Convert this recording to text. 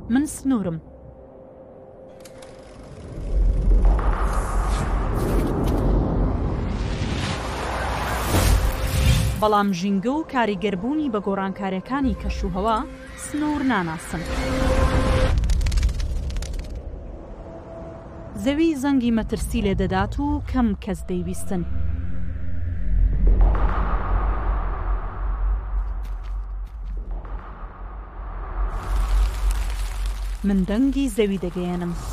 من سنوورم. بەڵام ژینگە و کاریگەربوونی بە گۆڕانکاریەکانی کەشوهەوا سنوور ناناسم. زەوی زەنگی مەترسی لێ دەدات و کەم کەس دەیویستن. من دەنگی زەوی دەگەیەنم.